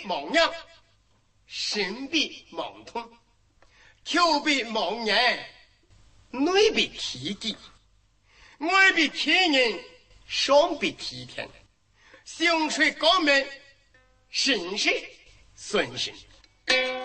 盲人，身必盲通，口必盲言，内必体己，外必体人，上必体天，行水高明，神是孙神。